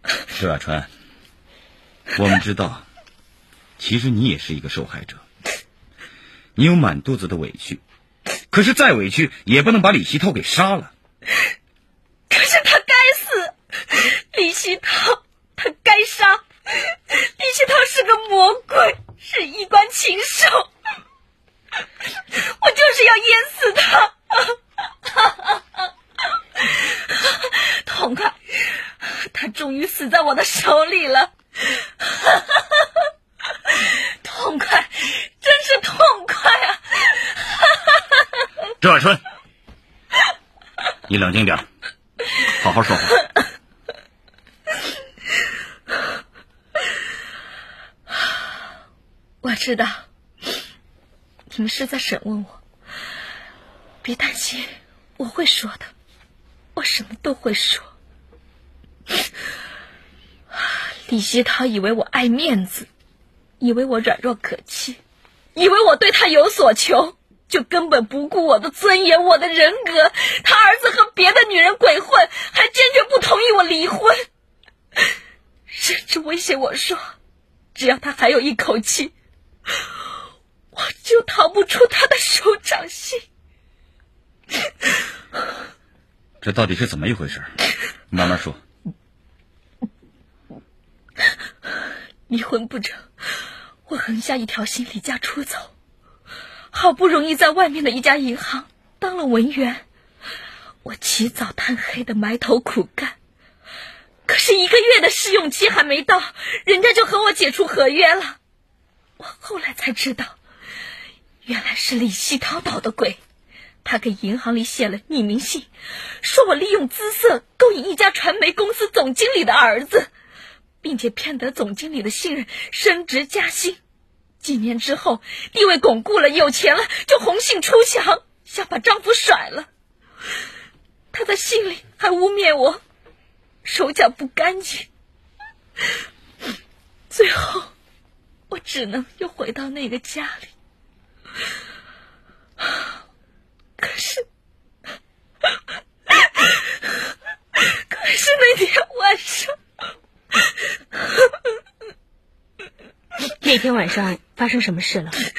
周亚川，我们知道，其实你也是一个受害者，你有满肚子的委屈，可是再委屈也不能把李希涛给杀了。 可是他该死，李希涛他该杀，李希涛是个魔鬼，是衣冠禽兽，我就是要淹死他。痛快，他终于死在我的手里了。痛快，真是痛快啊。 周亚春，你冷静点，好好说话。 我知道你们是在审问我，别担心，我会说的，我什么都会说。李希涛以为我爱面子，以为我软弱可欺，以为我对他有所求，就根本不顾我的尊严，我的人格。他儿子和别的女人鬼混，还坚决不同意我离婚，甚至威胁我说，只要他还有一口气，我就逃不出他的手掌心。 这到底是怎么一回事？慢慢说。 离婚不成，我横下一条心离家出走，好不容易在外面的一家银行当了文员，我起早贪黑的埋头苦干，可是1个月的试用期还没到，人家就和我解除合约了。我后来才知道，原来是李希涛捣的鬼，他给银行里写了匿名信，说我利用姿色勾引一家传媒公司总经理的儿子，并且骗得总经理的信任，升职加薪。几年之后，地位巩固了，有钱了，就红杏出墙，想把丈夫甩了。他在信里还污蔑我手脚不干净，最后我只能又回到那个家里。可是那天晚上， 那天晚上发生什么事了？